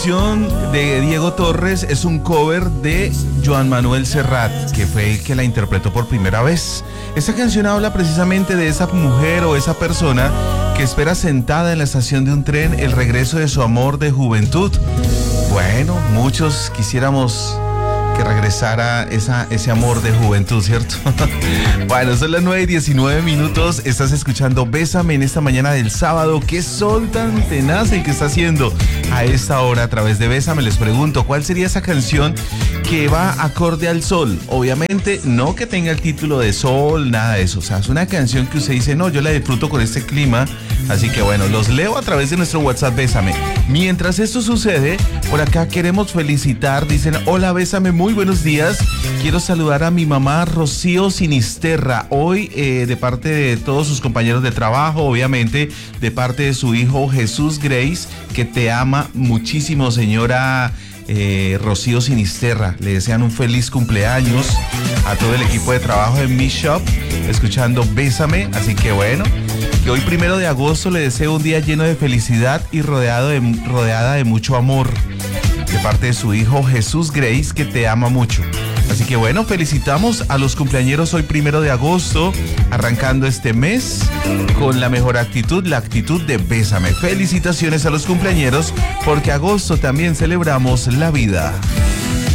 canción de Diego Torres es un cover de Joan Manuel Serrat, que fue el que la interpretó por primera vez. Esta canción habla precisamente de esa mujer o esa persona que espera sentada en la estación de un tren el regreso de su amor de juventud. Bueno, muchos quisiéramos que regresara ese amor de juventud, ¿cierto? Bueno, son las 9:19. Estás escuchando Bésame en esta mañana del sábado. ¿Qué sol tan tenaz el que está haciendo a esta hora a través de Bésame? Les pregunto, ¿cuál sería esa canción que va acorde al sol? Obviamente, no que tenga el título de sol, nada de eso. O sea, es una canción que usted dice, no, yo la disfruto con este clima. Así que bueno, los leo a través de nuestro WhatsApp Bésame. Mientras esto sucede, por acá queremos felicitar, dicen, hola Bésame, muy buenos días. Quiero saludar a mi mamá Rocío Sinisterra, hoy de parte de todos sus compañeros de trabajo, obviamente de parte de su hijo Jesús Grace, que te ama muchísimo, señora Rocío Sinisterra. Le desean un feliz cumpleaños a todo el equipo de trabajo de Mi Shop, escuchando Bésame. Así que bueno, que hoy 1 de agosto le deseo un día lleno de felicidad y rodeada de mucho amor, de parte de su hijo Jesús Grace, que te ama mucho. Así que bueno, felicitamos a los cumpleañeros hoy 1 de agosto, arrancando este mes con la mejor actitud, la actitud de Bésame. Felicitaciones a los cumpleañeros, porque agosto también celebramos la vida.